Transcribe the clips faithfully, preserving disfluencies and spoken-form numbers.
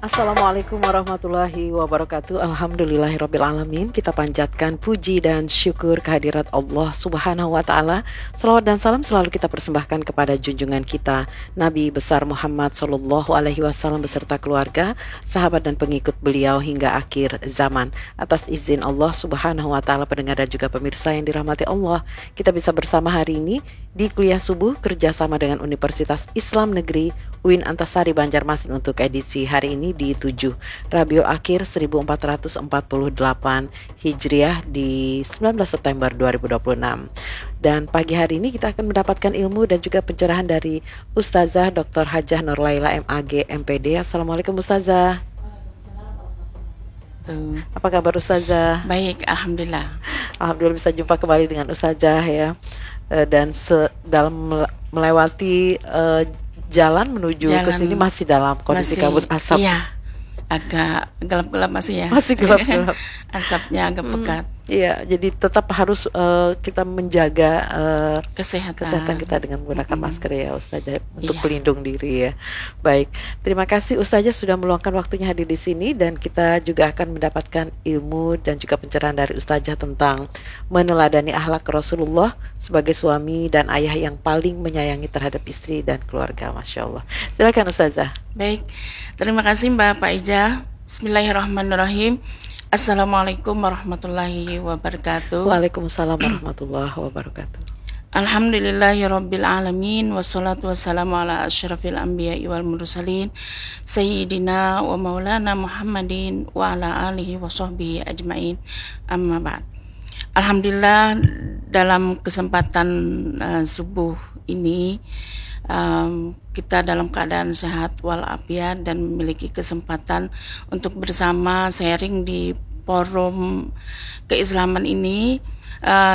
Assalamualaikum warahmatullahi wabarakatuh. Alhamdulillahirrabbilalamin. Kita panjatkan puji dan syukur kehadirat Allah subhanahu wa ta'ala. Salawat dan salam selalu kita persembahkan kepada junjungan kita Nabi besar Muhammad sallallahu alaihi wasallam beserta keluarga, sahabat dan pengikut beliau hingga akhir zaman. Atas izin Allah subhanahu wa ta'ala, pendengar dan juga pemirsa yang dirahmati Allah, kita bisa bersama hari ini di kuliah subuh kerjasama dengan Universitas Islam Negeri U I N Antasari Banjarmasin untuk edisi hari ini di tujuh Rabiul Akhir seribu empat ratus empat puluh delapan Hijriah di sembilan belas September dua ribu dua puluh enam. Dan pagi hari ini kita akan mendapatkan ilmu dan juga pencerahan dari Ustazah doktor Hajah Nurlaila M A G M P D. Assalamualaikum Ustazah. Tuh. Apa kabar Ustazah? Baik, Alhamdulillah. Alhamdulillah bisa jumpa kembali dengan Ustazah ya. Uh, dan se- dalam melewati uh, jalan menuju Jalan ke sini masih dalam kondisi masih, kabut asap. Iya, agak gelap-gelap masih ya. Masih gelap-gelap. Asapnya agak pekat. Hmm, iya, jadi tetap harus uh, kita menjaga uh, Kesehatan. kesehatan kita dengan menggunakan Mm-mm. masker ya Ustazah untuk Iya. pelindung diri ya. Baik, terima kasih Ustazah sudah meluangkan waktunya hadir di sini, dan kita juga akan mendapatkan ilmu dan juga pencerahan dari Ustazah tentang meneladani akhlak Rasulullah sebagai suami dan ayah yang paling menyayangi terhadap istri dan keluarga. Masya Allah. Silakan Ustazah. Baik, terima kasih Mbak Faiza. Bismillahirrahmanirrahim. Assalamualaikum warahmatullahi wabarakatuh. Waalaikumsalam warahmatullahi wabarakatuh. Alhamdulillahirabbil alamin, wassalatu wassalamu ala asyrafil anbiya'i wal mursalin sayyidina wa maulana Muhammadin wa ala alihi wa sahbihi ajmain. Amma ba'd. Alhamdulillah, dalam kesempatan uh, subuh ini um, kita dalam keadaan sehat walafiat dan memiliki kesempatan untuk bersama sharing di forum keislaman ini, uh,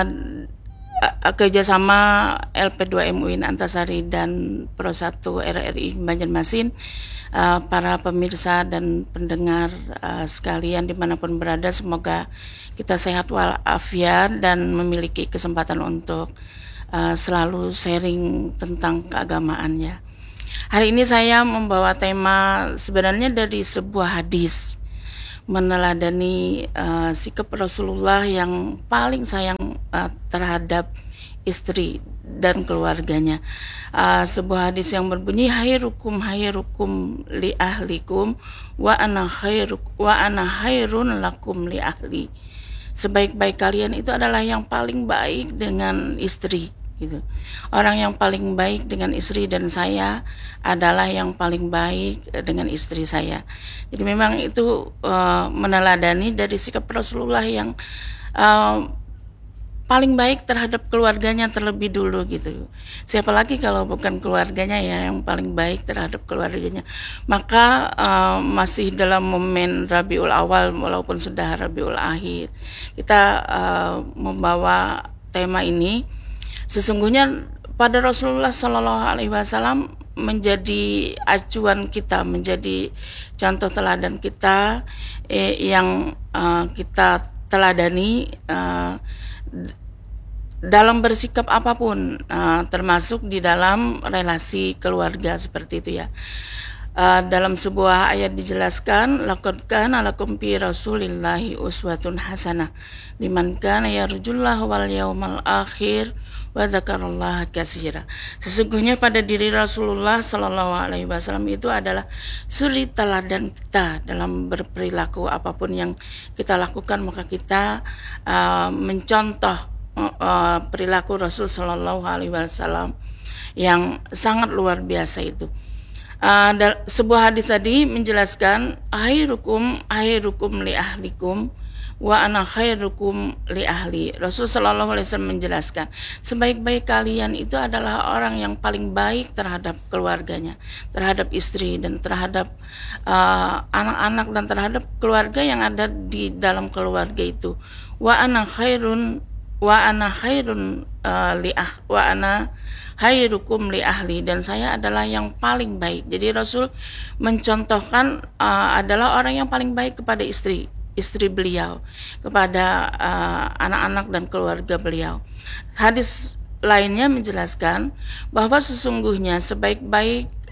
kerjasama L P dua M U I N Antasari dan Pro satu R R I Banjarmasin. Uh, para pemirsa dan pendengar uh, sekalian dimanapun berada, semoga kita sehat walafiat dan memiliki kesempatan untuk uh, selalu sharing tentang keagamaan ya. Hari ini saya membawa tema sebenarnya dari sebuah hadis, meneladani uh, sikap Rasulullah yang paling sayang uh, terhadap istri dan keluarganya. Uh, sebuah hadis yang berbunyi, khairukum khairukum li ahlikum wa ana khairuk wa ana khairun lakum li ahli. Sebaik-baik kalian itu adalah yang paling baik dengan istri gitu. Orang yang paling baik dengan istri dan saya adalah yang paling baik dengan istri saya. Jadi memang itu uh, meneladani dari sikap Rasulullah yang uh, paling baik terhadap keluarganya terlebih dulu gitu. Siapa lagi kalau bukan keluarganya ya yang paling baik terhadap keluarganya. Maka uh, masih dalam momen Rabiul Awal walaupun sudah Rabiul Akhir, kita uh, membawa tema ini. Sesungguhnya pada Rasulullah Shallallahu Alaihi Wasallam menjadi acuan kita, menjadi contoh teladan kita eh, yang uh, kita teladani uh, dalam bersikap apapun, uh, termasuk di dalam relasi keluarga seperti itu ya. Uh, dalam sebuah ayat dijelaskan, laqad kana lakum fi rasulillahi uswatun hasanah liman kana yarjullaha wal yaumal akhir wa dzakarallaha katsira. Sesungguhnya pada diri Rasulullah Shallallahu Alaihi Wasallam itu adalah suri teladan kita dalam berperilaku, apapun yang kita lakukan maka kita uh, mencontoh uh, perilaku Rasul Shallallahu Alaihi Wasallam yang sangat luar biasa itu. Uh, da- sebuah hadis tadi menjelaskan, khairukum khairukum li ahlikum wa ana khairukum li ahli. Rasul sallallahu alaihi wasallam menjelaskan, sebaik-baik kalian itu adalah orang yang paling baik terhadap keluarganya, terhadap istri dan terhadap uh, anak-anak dan terhadap keluarga yang ada di dalam keluarga itu. Wa ana khairun wa ana khairun uh, li ah wa ana khairukum li ahli, dan saya adalah yang paling baik. Jadi Rasul mencontohkan uh, adalah orang yang paling baik kepada istri istri beliau, kepada uh, anak-anak dan keluarga beliau. Hadis lainnya menjelaskan bahwa sesungguhnya sebaik-baik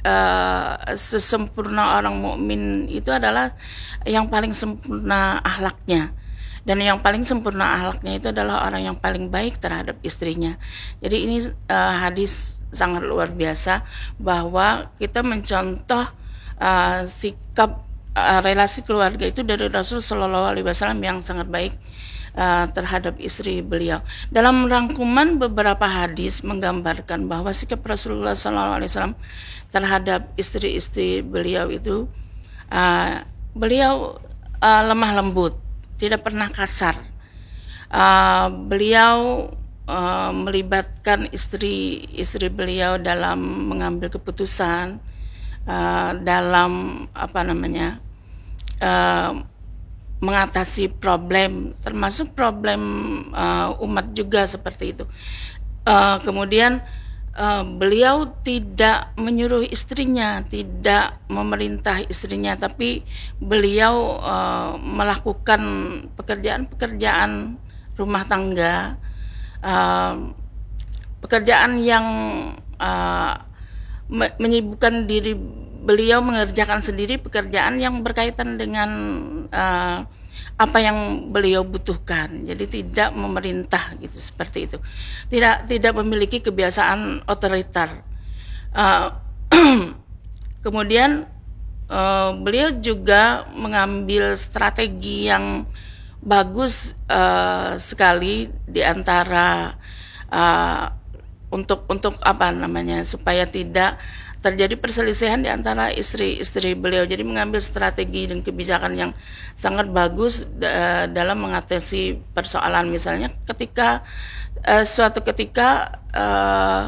uh, sesempurna orang mukmin itu adalah yang paling sempurna akhlaknya. Dan yang paling sempurna akhlaknya itu adalah orang yang paling baik terhadap istrinya. Jadi ini uh, hadis sangat luar biasa bahwa kita mencontoh uh, sikap uh, relasi keluarga itu dari Rasul Shallallahu Alaihi Wasallam yang sangat baik uh, terhadap istri beliau. Dalam rangkuman beberapa hadis menggambarkan bahwa sikap Rasulullah Shallallahu Alaihi Wasallam terhadap istri-istri beliau itu uh, beliau uh, lemah lembut, tidak pernah kasar. Uh, beliau uh, melibatkan istri-istri beliau dalam mengambil keputusan, uh, dalam apa namanya uh, mengatasi problem, termasuk problem uh, umat juga seperti itu. Uh, kemudian Uh, beliau tidak menyuruh istrinya, tidak memerintah istrinya, tapi beliau uh, melakukan pekerjaan-pekerjaan rumah tangga, uh, pekerjaan yang uh, me- menyibukkan diri beliau mengerjakan sendiri pekerjaan yang berkaitan dengan uh, apa yang beliau butuhkan. Jadi tidak memerintah gitu, seperti itu. Tidak tidak memiliki kebiasaan otoriter. Uh, kemudian uh, beliau juga mengambil strategi yang bagus uh, sekali di antara uh, untuk untuk apa namanya supaya tidak terjadi perselisihan di antara istri-istri beliau. Jadi mengambil strategi dan kebijakan yang sangat bagus uh, dalam mengatasi persoalan. Misalnya ketika uh, suatu ketika uh,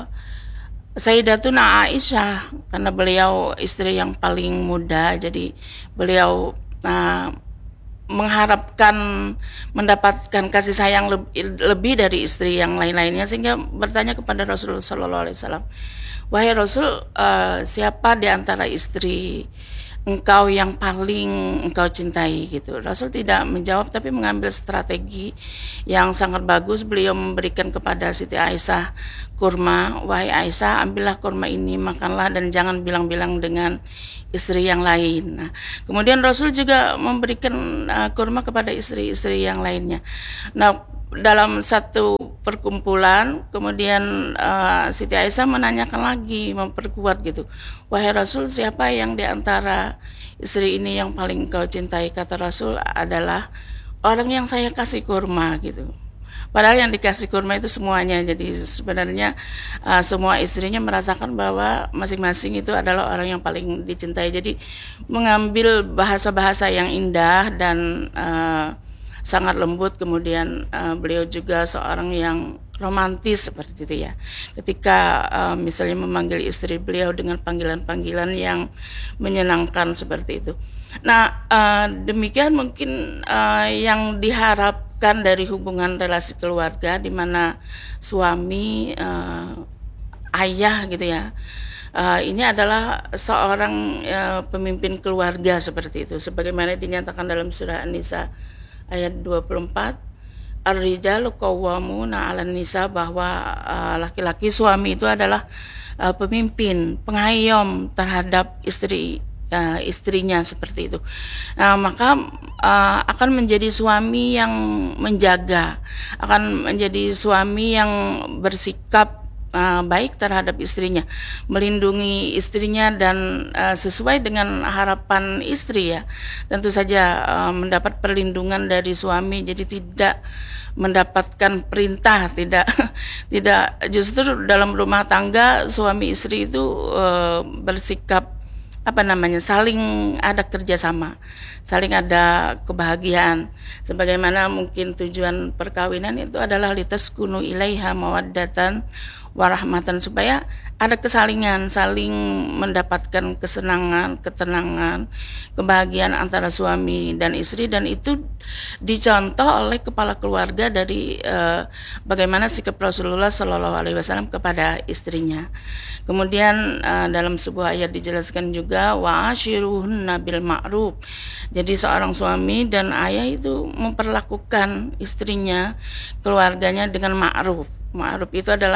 Sayyidatuna Aisyah, karena beliau istri yang paling muda, jadi beliau uh, mengharapkan mendapatkan kasih sayang lebih, lebih dari istri yang lain-lainnya, sehingga bertanya kepada Rasulullah Shallallahu Alaihi Wasallam, wahai Rasul, uh, siapa di antara istri engkau yang paling engkau cintai gitu. Rasul tidak menjawab tapi mengambil strategi yang sangat bagus. Beliau memberikan kepada Siti Aisyah kurma, wahai Aisyah, ambillah kurma ini, makanlah dan jangan bilang-bilang dengan istri yang lain. Nah, kemudian Rasul juga memberikan uh, kurma kepada istri-istri yang lainnya. Nah, dalam satu perkumpulan, kemudian uh, Siti Aisyah menanyakan lagi, memperkuat gitu, wahai Rasul, siapa yang diantara istri ini yang paling kau cintai? Kata Rasul, adalah orang yang saya kasih kurma gitu. Padahal yang dikasih kurma itu semuanya. Jadi sebenarnya uh, semua istrinya merasakan bahwa masing-masing itu adalah orang yang paling dicintai. Jadi mengambil bahasa-bahasa yang indah dan uh, sangat lembut. Kemudian uh, beliau juga seorang yang romantis seperti itu ya. Ketika uh, misalnya memanggil istri beliau dengan panggilan-panggilan yang menyenangkan seperti itu. Nah, uh, demikian mungkin uh, yang diharapkan dari hubungan relasi keluarga, di mana suami, uh, ayah gitu ya, uh, ini adalah seorang uh, pemimpin keluarga seperti itu. Sebagaimana dinyatakan dalam surah An-Nisa ayat dua puluh empat, ar-rijalu qawwamuna 'alan nisa, bahwa uh, laki-laki suami itu adalah uh, pemimpin, pengayom terhadap istri uh, istrinya seperti itu. Nah, maka uh, akan menjadi suami yang menjaga, akan menjadi suami yang bersikap Uh, baik terhadap istrinya, melindungi istrinya dan uh, sesuai dengan harapan istri ya, tentu saja uh, mendapat perlindungan dari suami. Jadi tidak mendapatkan perintah, tidak tidak justru dalam rumah tangga suami istri itu uh, bersikap apa namanya saling ada kerjasama, saling ada kebahagiaan. Sebagaimana mungkin tujuan perkawinan itu adalah litaskunu ilaiha mawaddatan warahmatan, supaya ada kesalingan, saling mendapatkan kesenangan, ketenangan, kebahagiaan antara suami dan istri. Dan itu dicontoh oleh kepala keluarga dari eh, bagaimana sikap Rasulullah Shallallahu Alaihi Wasallam kepada istrinya. Kemudian eh, dalam sebuah ayat dijelaskan juga wa'ashiruhunna bil ma'ruf. Jadi seorang suami dan ayah itu memperlakukan istrinya, keluarganya dengan ma'ruf. Ma'ruf itu adalah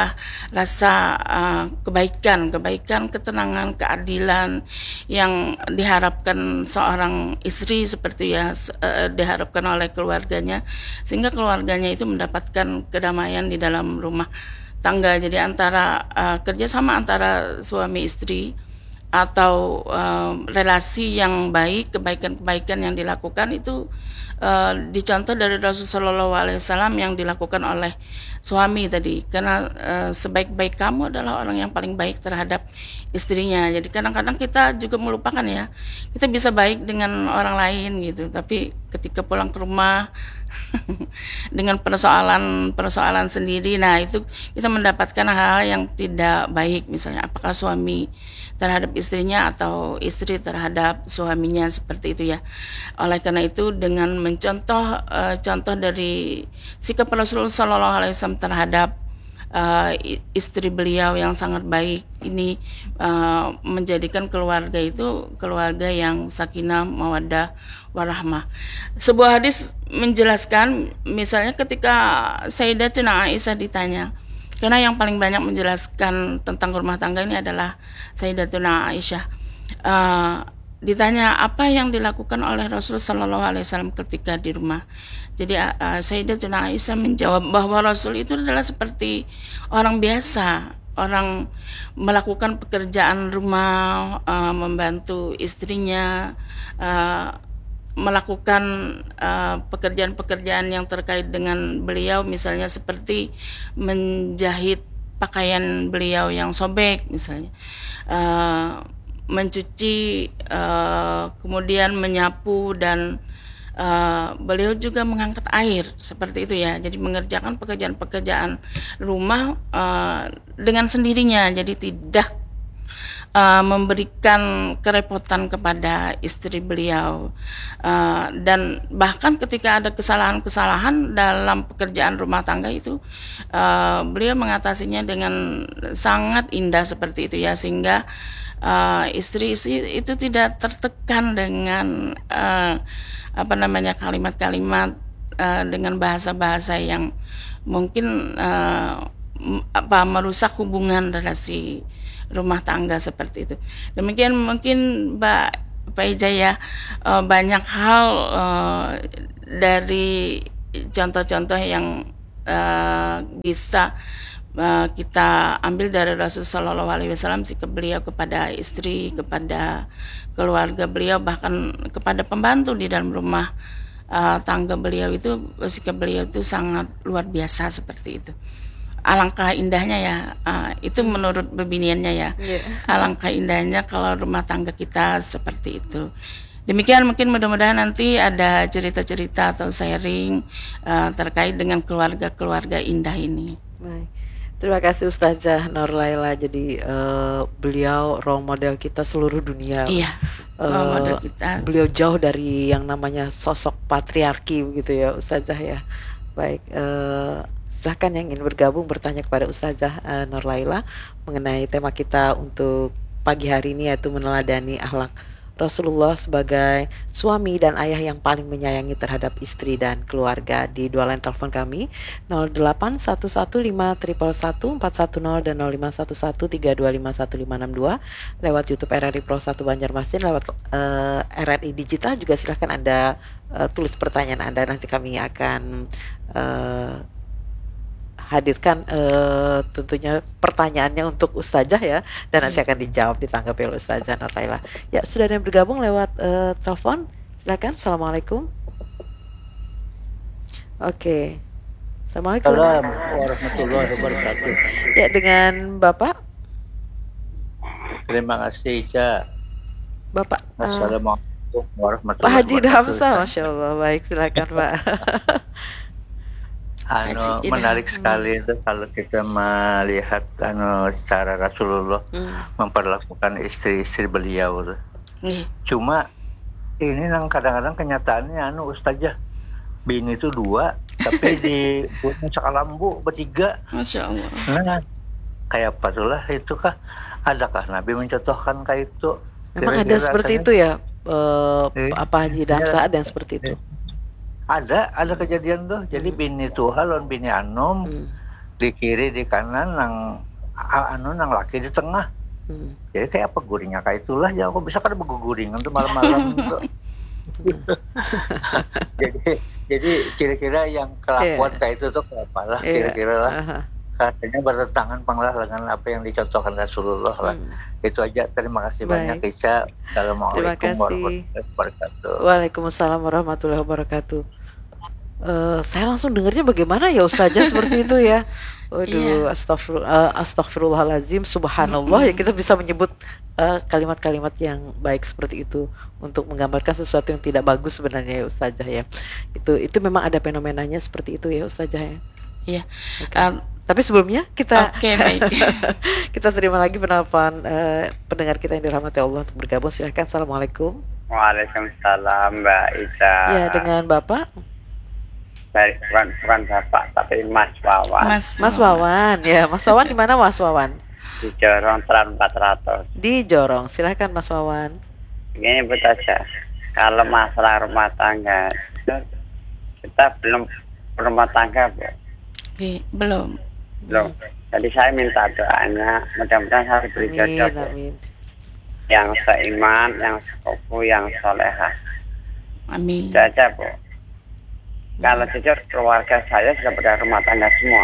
rasa uh, kebaikan, kebaikan, ketenangan, keadilan yang diharapkan seorang istri seperti ya uh, diharapkan oleh keluarganya, sehingga keluarganya itu mendapatkan kedamaian di dalam rumah tangga. Jadi antara uh, kerjasama antara suami istri atau uh, relasi yang baik, kebaikan-kebaikan yang dilakukan itu uh, dicontoh dari Rasulullah shallallahu alaihi wasallam yang dilakukan oleh suami tadi. Karena uh, sebaik-baik kamu adalah orang yang paling baik terhadap istrinya. Jadi kadang-kadang kita juga melupakan ya, kita bisa baik dengan orang lain gitu, tapi ketika pulang ke rumah dengan persoalan-persoalan sendiri, nah itu kita mendapatkan hal-hal yang tidak baik, misalnya apakah suami terhadap istrinya atau istri terhadap suaminya, seperti itu ya. Oleh karena itu dengan mencontoh uh, contoh dari sikap Rasulullah shallallahu alaihi wasallam terhadap uh, istri beliau yang sangat baik ini uh, menjadikan keluarga itu keluarga yang sakinah, mawaddah, warahmah. Sebuah hadis menjelaskan, misalnya ketika Sayyidatuna Aisyah ditanya, karena yang paling banyak menjelaskan tentang rumah tangga ini adalah Sayyidatuna Aisyah. Uh, ditanya apa yang dilakukan oleh Rasul Shallallahu Alaihi Wasallam ketika di rumah. Jadi uh, Sayyidatuna Aisyah menjawab bahwa Rasul itu adalah seperti orang biasa, orang melakukan pekerjaan rumah, uh, membantu istrinya, uh, melakukan uh, pekerjaan-pekerjaan yang terkait dengan beliau, misalnya seperti menjahit pakaian beliau yang sobek, misalnya uh, mencuci, uh, kemudian menyapu, dan uh, beliau juga mengangkat air, seperti itu ya. Jadi mengerjakan pekerjaan-pekerjaan rumah uh, dengan sendirinya, jadi tidak Uh, memberikan kerepotan kepada istri beliau, uh, dan bahkan ketika ada kesalahan-kesalahan dalam pekerjaan rumah tangga itu uh, beliau mengatasinya dengan sangat indah, seperti itu ya, sehingga uh, istri itu tidak tertekan dengan uh, apa namanya kalimat-kalimat uh, dengan bahasa-bahasa yang mungkin uh, apa merusak hubungan relasi rumah tangga, seperti itu. Demikian mungkin Mbak Faiza ya, banyak hal uh, dari contoh-contoh yang uh, bisa uh, kita ambil dari Rasulullah shallallahu alaihi wasallam, sikap beliau kepada istri, kepada keluarga beliau, bahkan kepada pembantu di dalam rumah uh, tangga beliau itu, sikap beliau itu sangat luar biasa, seperti itu. Alangkah indahnya ya, uh, itu menurut bebiniannya ya, yeah. Alangkah indahnya kalau rumah tangga kita seperti itu. Demikian, mungkin mudah-mudahan nanti ada cerita-cerita atau sharing uh, terkait dengan keluarga-keluarga indah ini. Baik. Terima kasih Ustazah Nurlaila. Jadi uh, beliau role model kita seluruh dunia. Iya, role uh, model kita. Beliau jauh dari yang namanya sosok patriarki begitu ya Ustazah ya. Baik, uh, silahkan yang ingin bergabung bertanya kepada Ustazah uh, Nurlaila mengenai tema kita untuk pagi hari ini, yaitu meneladani akhlak Rasulullah sebagai suami dan ayah yang paling menyayangi terhadap istri dan keluarga. Di dua line telepon kami nol delapan satu satu lima satu satu empat satu nol dan nol lima satu satu tiga dua lima satu lima enam dua, lewat YouTube R R I Pro satu Banjarmasin, lewat uh, R R I Digital juga silahkan Anda uh, tulis pertanyaan Anda, nanti kami akan uh, hadirkan uh, tentunya pertanyaannya untuk Ustazah ya, dan nanti akan dijawab, ditanggapi oleh Ustazah Nurlaila. Ya, sudah ada yang bergabung lewat uh, telepon, silakan. Assalamualaikum. Oke, Assalamualaikum. Assalamualaikum warahmatullahi wabarakatuh. Ya, dengan Bapak. Terima kasih, Isya. Bapak. Uh, Assalamualaikum warahmatullahi Pak Haji wabarakatuh. Hamzah, Masya Allah. Baik, silakan Pak. Anu menarik sekali itu kalau kita melihat anu cara Rasulullah hmm. memperlakukan istri-istri beliau. Hmm. Cuma ini yang kadang-kadang kenyataannya anu Ustazah, bini itu dua tapi di sakalambu bertiga. Masya Allah. Nah, kayak apa tuh lah itu kah? Adakah Nabi mencontohkan kayak itu? Memang ada seperti itu ya, uh, eh, apa Haji Damsa ada yang seperti itu? Ada, ada kejadian tuh. Jadi hmm. bini Tuhan lawan bini Anom hmm. di kiri di kanan nang anu nang laki di tengah. Hmm. Jadi kayak apa guringnya kayak itulah ya, kok bisa kan beguguringan tuh malam-malam tuh. jadi jadi kira-kira yang kelakuan Yeah. kayak itu tuh kayak apa lah Iya. kira-kira lah. Aha. Katanya bertentangan panglah dengan apa yang dicontohkan Rasulullah lah. Hmm. Itu aja, terima kasih Baik. banyak Ica. Assalamualaikum Terima kasih. warahmatullahi wabarakatuh. Waalaikumsalam warahmatullahi wabarakatuh. Eh, saya langsung dengarnya bagaimana ya Ustazah seperti itu ya. Waduh, astagfirullah, eh, astagfirullahalazim, subhanallah ya, kita bisa menyebut eh, kalimat-kalimat yang baik seperti itu untuk menggambarkan sesuatu yang tidak bagus sebenarnya ya Ustazah ya. Itu itu memang ada fenomenanya seperti itu ya Ustazah ya. Iya. Oke. Um, Tapi sebelumnya kita Oke, baik. kita terima lagi penelpon eh, pendengar kita yang dirahmati Allah untuk bergabung. Silahkan. Assalamualaikum. Waalaikumsalam Mbak Ica. Ya, dengan Bapak Dari, bukan, bukan Bapak, tapi Mas Wawan. Mas, Mas Wawan. Ya, Mas Wawan di mana Mas Wawan? Di Jorong Teran empat ratus. Di Jorong. Silahkan Mas Wawan. Ini betul aja. Kalau masalah rumah tangga, kita belum rumah tangga, Bu. Oke, belum. Belum. Jadi saya minta doanya, mudah-mudahan saya diberi Amin, jodoh, Bu. amin. Yang seiman, yang sekufu, yang solehah. Amin. Itu aja, Bu. Kalau jujur, keluarga saya sudah pada rumah tangga semua.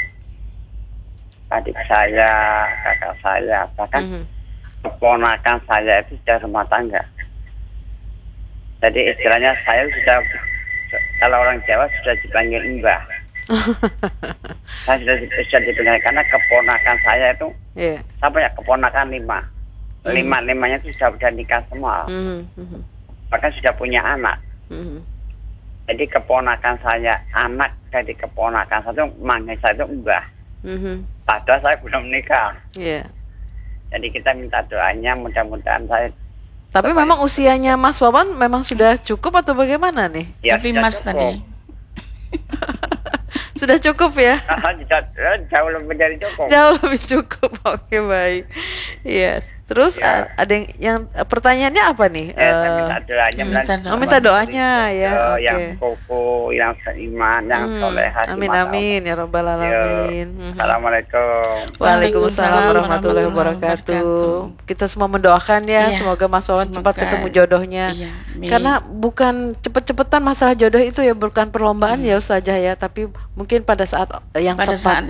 Adik saya, kakak saya, bahkan Mhm. keponakan saya itu sudah rumah tangga. Jadi istilahnya saya sudah, kalau orang Jawa sudah dipanggil mbah. Saya sudah, sudah dipanggil karena keponakan saya itu, Iya. saya punya keponakan lima. Lima-limanya itu sudah, sudah nikah semua. Mhm, mhm, Bahkan sudah punya anak. mhm. Jadi keponakan saya, anak dari keponakan saya itu manggil saya itu mbah. Mhm. Padahal saya belum nikah. Iya. Jadi kita minta doanya, mudah-mudahan saya. Tapi memang usianya Mas Wawan memang sudah cukup atau bagaimana nih? Ya, Tapi sudah Mas cukup. tadi. Sudah cukup ya? Ah, sudah, eh, jauh lebih dari cukup. Jauh lebih cukup. Oke, baik. Yes. Terus Ya. a- ada yang, yang eh, pertanyaannya apa nih? Ya, saya Eh, minta doanya. minta mudah- doa. Oh, minta doanya ya. Eh, Oke. Yang kuku, yang seiman, yang Hmm, solehah. di amin mata amin ya rabbal Allah. Yo, alamin. Mhm. Assalamualaikum. Waalaikumsalam warahmatullahi wabarakatuh. Kita semua mendoakan ya, Iya, semoga Mas Wawan cepat semoga. ketemu jodohnya. Iya, amin. Karena bukan cepet-cepetan masalah jodoh itu ya, bukan perlombaan ya Ustazah ya, tapi mungkin pada saat yang Pada tepat. saat